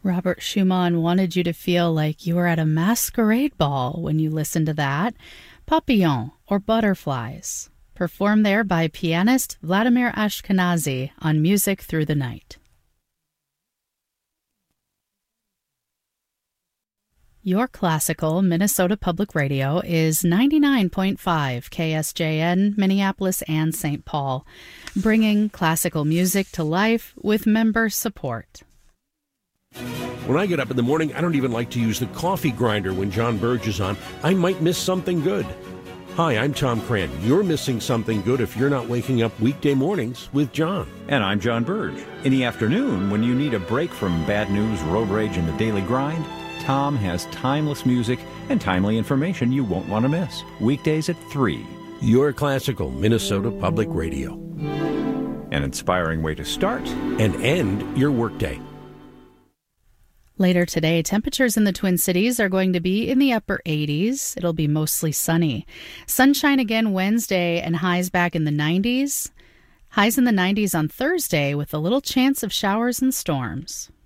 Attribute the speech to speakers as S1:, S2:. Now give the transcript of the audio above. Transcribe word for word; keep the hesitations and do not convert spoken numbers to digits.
S1: Robert Schumann wanted you to feel like you were at a masquerade ball when you listened to that. Papillon, or Butterflies, performed there by pianist Vladimir Ashkenazy on Music Through the Night. Your classical Minnesota Public Radio is ninety-nine point five K S J N, Minneapolis and Saint Paul, bringing classical music to life with member support.
S2: When I get up in the morning, I don't even like to use the coffee grinder when John Burge is on. I might miss something good. Hi, I'm Tom Cran. You're missing something good if you're not waking up weekday mornings with John.
S3: And I'm John Burge. In the afternoon, when you need a break from bad news, road rage, and the daily grind, Tom has timeless music and timely information you won't want to miss. Weekdays at three.
S2: Your classical Minnesota Public Radio.
S3: An inspiring way to start
S2: and end your workday.
S1: Later today, temperatures in the Twin Cities are going to be in the upper eighties. It'll be mostly sunny. Sunshine again Wednesday and highs back in the nineties. Highs in the nineties on Thursday with a little chance of showers and storms.